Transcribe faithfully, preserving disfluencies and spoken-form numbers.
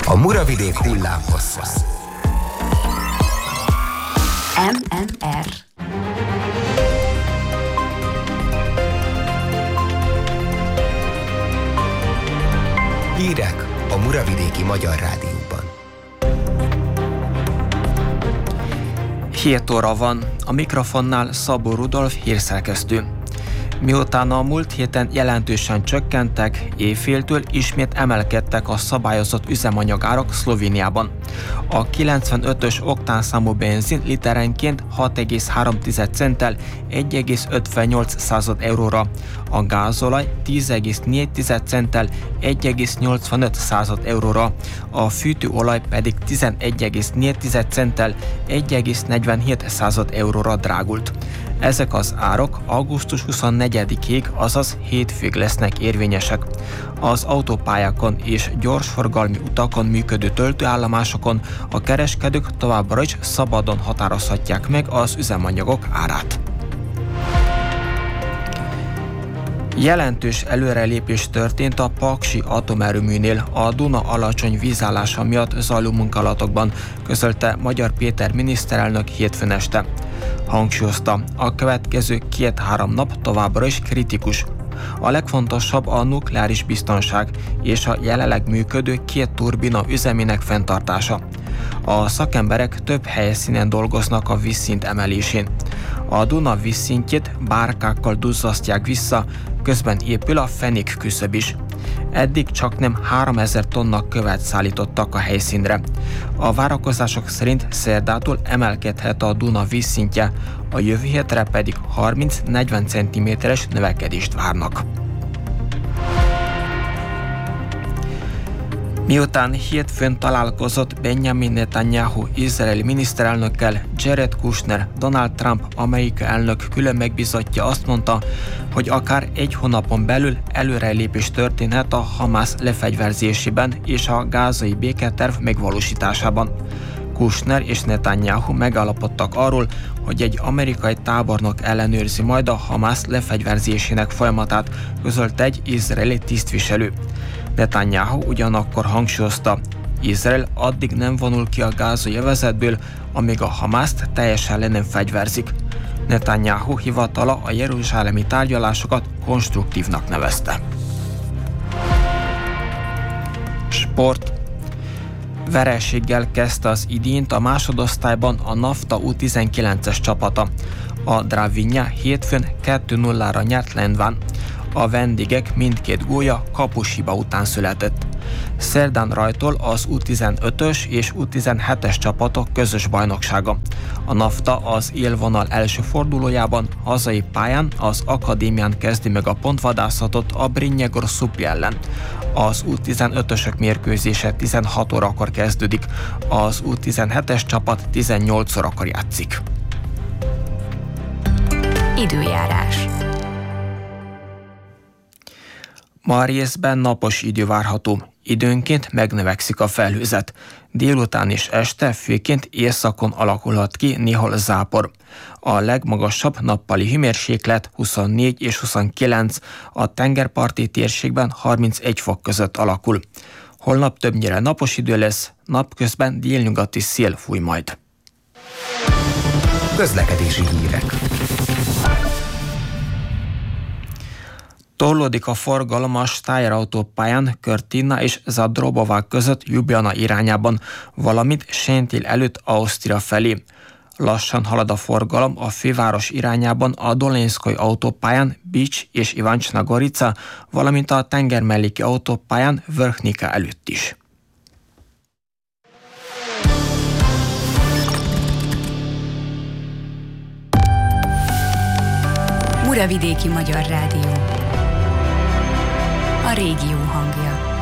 A Muravidék hullámhossza. em em er Hírek a Muravidéki Magyar Rádióban. hét óra van, a mikrofonnál Szabó Rudolf hírszerkesztő. Miután a múlt héten jelentősen csökkentek, éjféltől ismét emelkedtek a szabályozott üzemanyagárak Szlovéniában. A kilencvenötös oktánszámú benzin literenként hat egész három centtel egy egész ötvennyolc euróra, a gázolaj tíz egész négy centtel egy egész nyolcvanöt euróra, a fűtőolaj pedig tizenegy egész négy centtel egy egész negyvenhét euróra drágult. Ezek az árak augusztus huszonnegyedikéig, azaz hétfőig lesznek érvényesek. Az autópályákon és gyorsforgalmi utakon működő töltőállomásokon a kereskedők továbbra is szabadon határozhatják meg az üzemanyagok árát. Jelentős előrelépés történt a Paksi atomerőműnél a Duna alacsony vízállása miatt zajló munkálatokban, közölte Magyar Péter miniszterelnök hétfőn este. Hangsúlyozta, a következő két-három nap továbbra is kritikus. A legfontosabb a nukleáris biztonság és a jelenleg működő két turbina üzemének fenntartása. A szakemberek több helyszínen dolgoznak a vízszint emelésén. A Duna vízszintjét bárkákkal duzzasztják vissza, közben épül a fenék küszöb is. Eddig csaknem háromezer tonna követ szállítottak a helyszínre. A várakozások szerint szerdától emelkedhet a Duna vízszintje, a jövő hétre pedig harminc-negyven centiméteres növekedést várnak. Miután hétfőn találkozott Benjamin Netanyahu izraeli miniszterelnökkel, Jared Kushner, Donald Trump amerikai elnök külön megbízottja azt mondta, hogy akár egy hónapon belül előrelépés történhet a Hamász lefegyverzésében és a gázai béketerv megvalósításában. Kushner és Netanyahu megállapodtak arról, hogy egy amerikai tábornok ellenőrzi majd a Hamász lefegyverzésének folyamatát, közölte egy izraeli tisztviselő. Netanyahu ugyanakkor hangsúlyozta, Izrael addig nem vonul ki a gázai övezetből, amíg a Hamászt teljesen le nem fegyverzik. Netanyahu hivatala a jeruzsálemi tárgyalásokat konstruktívnak nevezte. Sport. Vereséggel kezdte az idényt a másodosztályban a NAFTA U tizenkilences csapata. A Dravinja hétfőn kettő nullára nyert Lendván. A vendégek mindkét gólja kapushiba után született. Szerdán rajtol az U tizenötös és U tizenhetes csapatok közös bajnoksága. A NAFTA az élvonal első fordulójában hazai pályán az akadémián kezdi meg a pontvadászatot a Brnjegor Supli ellen. Az U tizenötösök mérkőzése tizenhat órakor kezdődik, az U tizenhetes csapat tizennyolc órakor játszik. Időjárás. Ma részben napos idő várható, időnként megnövekszik a felhőzet. Délután és este főként északon alakulhat ki néhol zápor. A legmagasabb nappali hőmérséklet huszonnégy és huszonkilenc, a tengerparti térségben harmincegy fok között alakul. Holnap többnyire napos idő lesz, napközben délnyugati szél fúj majd. Közlekedési hírek. Torlódik a forgalom a Steyr autópályán Körtina és Zadrobová között Ljubljana irányában, valamint Sentil előtt Ausztria felé. Lassan halad a forgalom a főváros irányában a Dolenszkoj autópályán Bics és Ivancsna Gorica, valamint a tengermelléki autópályán Vrhnika előtt is. Muravidéki Magyar Rádió. A régió hangja.